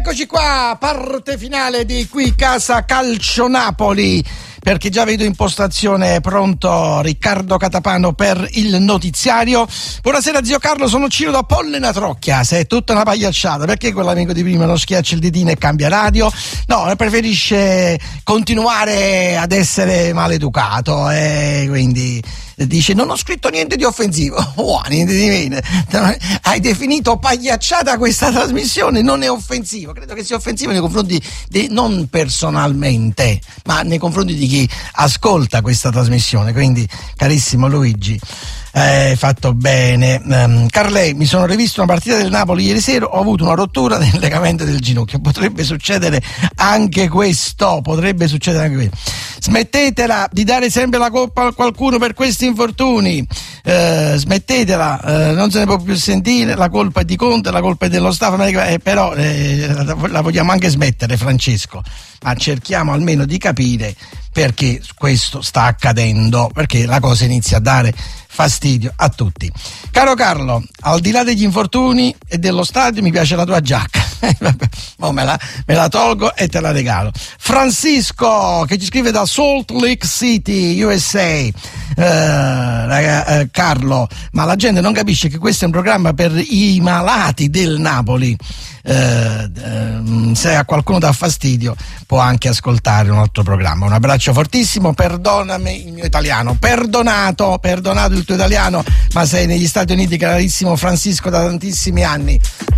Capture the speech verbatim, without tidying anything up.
Eccoci qua, parte finale di Qui Casa Calcio Napoli, perché già vedo in postazione pronto Riccardo Catapano per il notiziario. Buonasera zio Carlo, sono Ciro da Pollena Trocchia. Se è tutta una pagliacciata, perché quell'amico di prima non schiaccia il ditino e cambia radio? No, preferisce continuare ad essere maleducato e quindi dice non ho scritto niente di offensivo. Oh, niente di meno. Hai definito pagliacciata questa trasmissione, non è offensivo. Credo che sia offensivo nei confronti di, non personalmente, ma nei confronti di chi ascolta questa trasmissione. Quindi carissimo Luigi, hai fatto bene. um, Carlè, mi sono rivisto una partita del Napoli ieri sera, ho avuto una rottura del legamento del ginocchio. Potrebbe succedere anche questo, potrebbe succedere anche questo. Smettetela di dare sempre la colpa a qualcuno per questi infortuni, eh, smettetela, eh, non se ne può più sentire. La colpa è di Conte, la colpa è dello staff, eh, però eh, la vogliamo anche smettere, Francesco, ma cerchiamo almeno di capire perché questo sta accadendo, perché la cosa inizia a dare fastidio a tutti. Caro Carlo, al di là degli infortuni e dello stadio, mi piace la tua giacca. Oh, me, la, me la tolgo e te la regalo. Francisco, che ci scrive da Salt Lake City, U S A. Eh, raga, eh, Carlo, ma la gente non capisce che questo è un programma per i malati del Napoli. Eh, eh, se a qualcuno dà fastidio può anche ascoltare un altro programma. Un abbraccio fortissimo, perdonami il mio italiano, perdonato, perdonato il tuo italiano, ma sei negli Stati Uniti, carissimo Francisco, da tantissimi anni.